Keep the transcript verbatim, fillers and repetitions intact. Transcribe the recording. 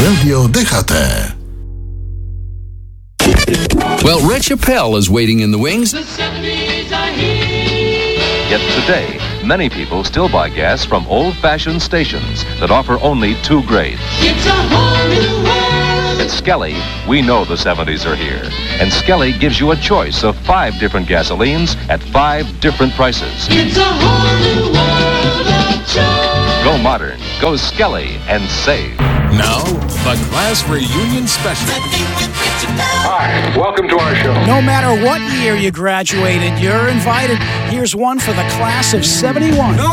Radio D H T. Well, Red Chappelle is waiting in the wings. The seventies are here. Yet today, many people still buy gas from old-fashioned stations that offer only two grades. It's a whole new world. At Skelly, we know the seventies are here. And Skelly gives you a choice of five different gasolines at five different prices. It's a whole new world of joy. Go modern, go Skelly, and save. Now, the class reunion special. Hi, welcome to our show. No matter what year you graduated, you're invited. Here's one for the class of seventy-one.